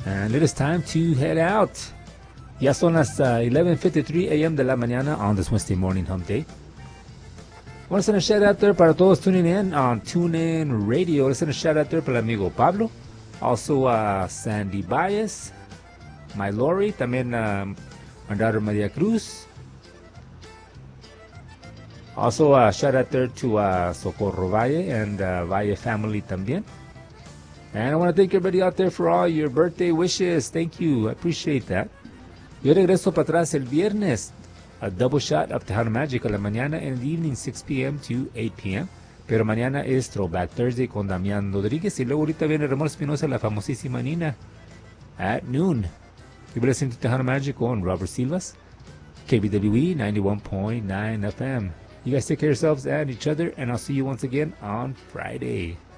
And it is time to head out. Ya son las 11:53 a.m. de la mañana on this Wednesday morning hump day. I want to send a shout out there para todos tuning in on TuneIn Radio. Let's send a shout out there para el amigo Pablo. Also Sandy Baez, my Lori, también my daughter Maria Cruz. Also shout out there to Socorro Valle and Valle family también. And I want to thank everybody out there for all your birthday wishes. Thank you. I appreciate that. Yo regreso para atrás el viernes. A double shot of Tejano Magic a la mañana and in the evening 6 p.m. to 8 p.m. Pero mañana es Throwback Thursday con Damián Rodríguez. Y luego ahorita viene Ramón Espinosa, la famosísima Nina, at noon. You're listening to Tejano Magic on Robert Silvas, KBWE 91.9 FM. You guys take care of yourselves and each other. And I'll see you once again on Friday.